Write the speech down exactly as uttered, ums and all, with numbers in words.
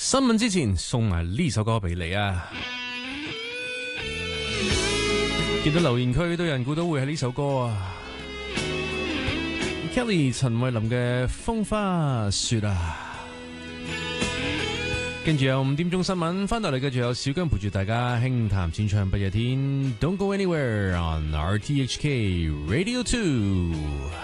新聞之前送埋呢首歌俾你啊！見到留言區都有人估到會係呢首歌啊 Kelly 陳慧琳嘅風花雪啊！跟住有五點鐘新聞翻到嚟，繼續有小姜陪住大家輕談淺唱不夜天 Don't go anywhere on R T H K Radio two。